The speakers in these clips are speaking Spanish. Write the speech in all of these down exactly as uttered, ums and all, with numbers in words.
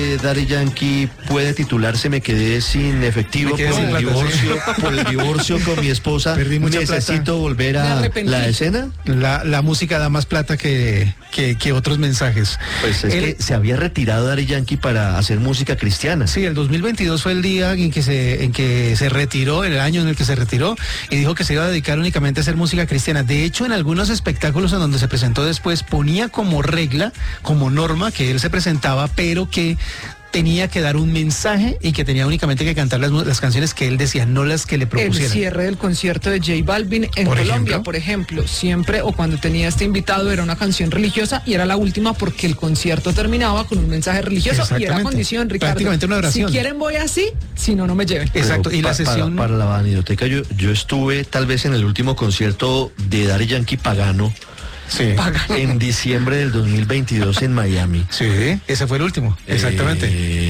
que Daddy Yankee puede titularse Me quedé sin efectivo quedé por, sin el plata, divorcio, sí. por el divorcio con mi esposa. Perdí mucha Necesito plata. volver a la escena. La, la música da más plata que, que, que otros mensajes. Pues es Él- que se había retirado Daddy Yankee para hacer música cristiana. Sí, el dos mil veintidós fue el día en que se en que se retiró, el año en el que se retiró, y dijo que se iba a dedicar únicamente a hacer música cristiana. De hecho, en algunos espectáculos en donde se presentó después, ponía como regla, como norma, que él se presentaba, pero que tenía que dar un mensaje y que tenía únicamente que cantar las, las canciones que él decía, no las que le El propusieran. cierre del concierto de J Balvin en ¿Por Colombia, ejemplo? por ejemplo, siempre o cuando tenía este invitado era una canción religiosa y era la última porque el concierto terminaba con un mensaje religioso y era Exactamente. condición, Ricardo. Prácticamente una oración. Si quieren voy así, si no, no me lleven. Pero Exacto, y la pa- sesión... Para, para la vanidoteca, yo, yo estuve tal vez en el último concierto de Daddy Yankee pagano. Sí. En diciembre del dos mil veintidós en Miami. Sí, ese fue el último, exactamente.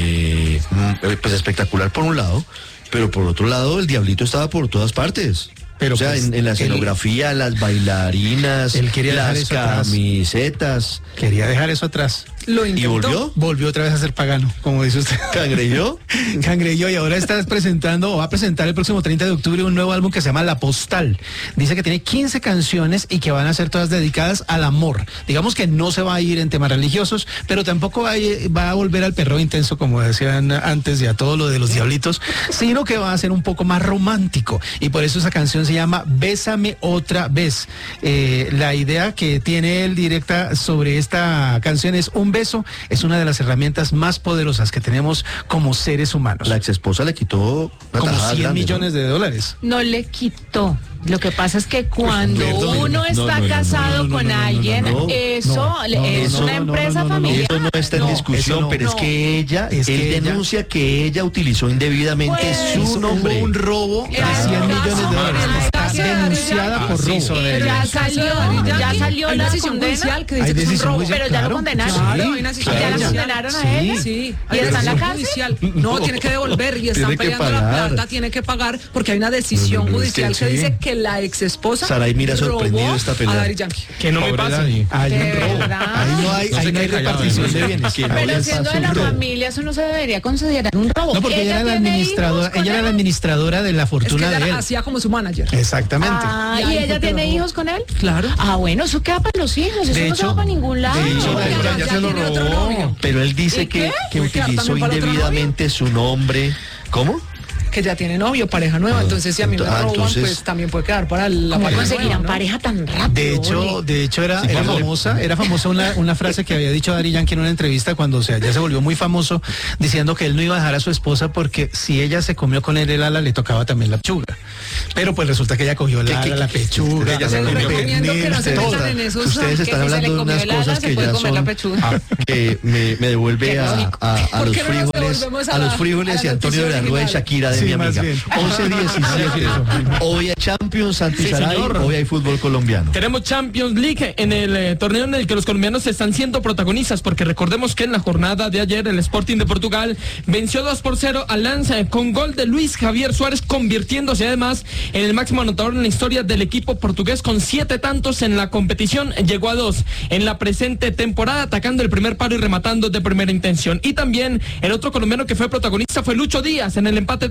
Eh, mm, pues espectacular por un lado, pero por otro lado el diablito estaba por todas partes. Pero o sea, pues, en, en la él- escenografía, las bailarinas, Él quería dejar las eso atrás. camisetas. Quería dejar eso atrás. Lo ¿Y intentó. volvió? Volvió otra vez a ser pagano, como dice usted. ¿Cangrejó? Cangrejó, y ahora está presentando o va a presentar el próximo treinta de octubre un nuevo álbum que se llama La Postal. Dice que tiene quince canciones y que van a ser todas dedicadas al amor. Digamos que no se va a ir en temas religiosos, pero tampoco va a, ir- va a volver al perro intenso, como decían antes, y a todo lo de los diablitos, sino que va a ser un poco más romántico. Y por eso esa canción se llama Bésame Otra Vez. Eh, la idea que tiene él directa sobre esta canción es: un beso es una de las herramientas más poderosas que tenemos como seres humanos. La ex esposa le quitó una Como tajada cien grande, ¿no? millones de dólares. No le quitó. Lo que pasa es que cuando perdón, uno no, está no, no, casado no, no, con no, no, no, alguien, no, eso no, le- no, es no, una no, no, empresa no, no, no. familiar. Eso no está en No, discusión, eso no. pero es No. que ella, Es él que ella- denuncia que ella utilizó indebidamente Pues, su nombre. Hubo un robo de En el cien caso- millones de en el dólares. Está caso de Daddy denunciada Yankee, por sí, robo. sí, Pero ya salió, ya salió Hay la una decisión condena. judicial que Hay dice que es un decisión robo. judicial. Pero ya lo Claro, condenaron. Claro, Sí, hay una decisión ¿Ya lo judicial. condenaron a Sí. él? Sí, ¿Y está en la decisión cárcel? judicial. No, tiene que devolver y están Tiene que peleando la pagar. plata, tiene que pagar porque hay una decisión No, no, no, es que judicial que, sí. dice que la ex esposa Saray mira sorprendido robó esta pelea. a Daddy Yankee. Que no me Pobre pase. Daddy. Hay ¿De un robo. verdad? Ahí no hay, No ahí se no hay quede callado, repartición ¿no? de bienes. Que no Pero les siendo hace de la un robo. familia, eso no se debería considerar un robo. No, porque ella era la tiene administradora, hijos con ella era él? la administradora de la Es que fortuna ella de él. hacía como su manager. Exactamente. Ah, Y ¿y ahí fue ella que tiene lo robó. hijos con él? Claro. Ah, bueno, eso queda para los hijos, eso De no se hecho- va para ningún lado. de hecho, No, ya- ya, ya ya se lo tiene otro robó. novio. Pero él dice ¿Y que, qué? que ¿Puede quedar utilizó también para otro indebidamente su nombre. ¿Cómo? Que ya tiene novio, pareja nueva, Ah, entonces si a mí me ah, roban, entonces- pues también puede quedar para la ¿Cómo pareja conseguirán nueva, ¿no? pareja tan rápido? De hecho, Oli? de hecho era, Sí, era cuando- famosa, era famosa una, una frase que había dicho Daddy Yankee en una entrevista cuando o sea, ya se volvió muy famoso, diciendo que él no iba a dejar a su esposa porque si ella se comió con él el ala, le tocaba también la pechuga. Pero pues resulta que ella cogió la, ¿Qué, qué, la qué? pechuga, Ella se el comió. recomiendo que no se pernil, metan todo. en esos- Ustedes que están si se le hablando de comió unas el ala, cosas se que puede ya comer la son pechuga. ah, que me, me devuelve Qué a, rico. a, a ¿Por los qué no nos frijoles, devolvemos a a los la- frijoles a y la Antonio de la noticia Rúa y original? Shakira de Sí, mi más amiga. bien. once diecisiete. Hoy hay Champions, Santi Sí, Saray, señor. hoy hay fútbol colombiano. Tenemos Champions League en el eh, torneo en el que los colombianos están siendo protagonistas, porque recordemos que en la jornada de ayer el Sporting de Portugal venció dos por cero al Lens eh, con gol de Luis Javier Suárez, convirtiéndose además en el máximo anotador en la historia del equipo portugués con siete tantos en la competición. Llegó a dos en la presente temporada, atacando el primer paro y rematando de primera intención. Y también el otro colombiano que fue protagonista fue Lucho Díaz en el empate